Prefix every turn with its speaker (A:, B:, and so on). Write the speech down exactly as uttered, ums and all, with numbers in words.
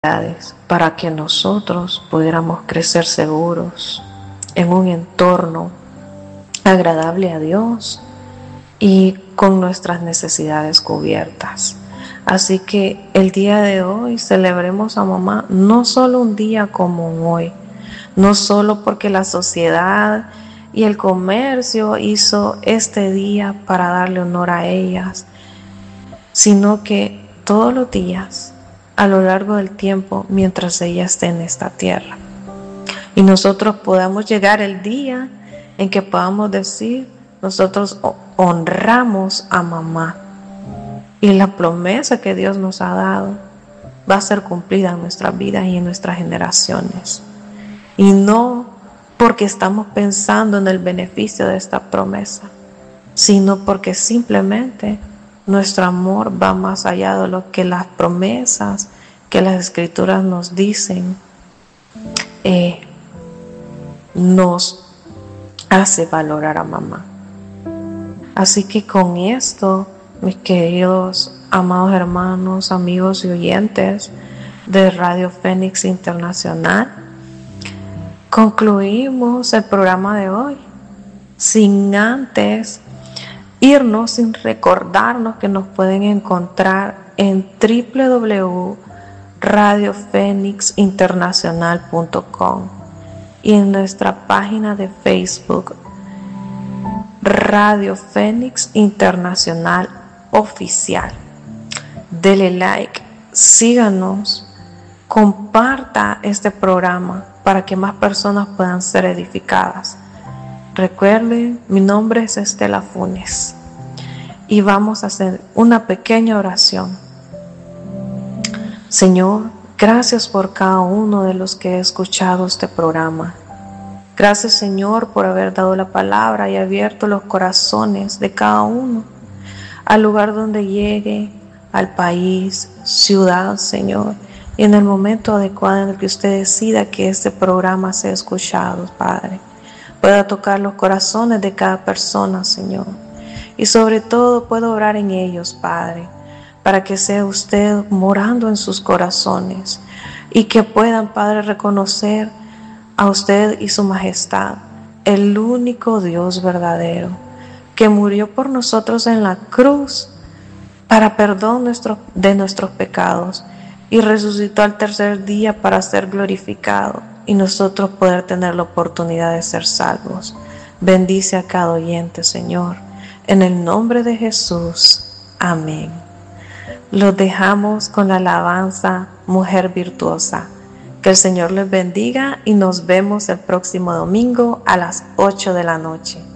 A: para que nosotros pudiéramos crecer seguros en un entorno agradable a Dios y con nuestras necesidades cubiertas. Así que el día de hoy celebremos a mamá, no solo un día como hoy, no solo porque la sociedad y el comercio hizo este día para darle honor a ellas, sino que todos los días a lo largo del tiempo mientras ella esté en esta tierra. Y nosotros podamos llegar el día en que podamos decir, nosotros honramos a mamá. Y la promesa que Dios nos ha dado va a ser cumplida en nuestras vidas y en nuestras generaciones. Y no porque estamos pensando en el beneficio de esta promesa, sino porque simplemente nuestro amor va más allá de lo que las promesas que las escrituras nos dicen, eh, nos hace valorar a mamá. Así que con esto, mis queridos, amados hermanos, amigos y oyentes de Radio Fénix Internacional, concluimos el programa de hoy, sin antes irnos, sin recordarnos que nos pueden encontrar en doble u doble u doble u punto radio fénix internacional punto com y en nuestra página de Facebook Radio Fénix Internacional Oficial. Dele like, síganos, comparta este programa para que más personas puedan ser edificadas. Recuerden, mi nombre es Estela Funes y vamos a hacer una pequeña oración. Señor, gracias por cada uno de los que he escuchado este programa. Gracias, Señor, por haber dado la palabra y abierto los corazones de cada uno al lugar donde llegue, al país, ciudad, Señor, y en el momento adecuado en el que usted decida que este programa sea escuchado, Padre, pueda tocar los corazones de cada persona, Señor, y sobre todo pueda orar en ellos, Padre, para que sea usted morando en sus corazones y que puedan, Padre, reconocer a usted y su majestad, el único Dios verdadero, que murió por nosotros en la cruz para perdón nuestro, de nuestros pecados y resucitó al tercer día para ser glorificado y nosotros poder tener la oportunidad de ser salvos. Bendice a cada oyente, Señor, en el nombre de Jesús. Amén. Los dejamos con la alabanza Mujer Virtuosa. Que el Señor les bendiga y nos vemos el próximo domingo a las ocho de la noche.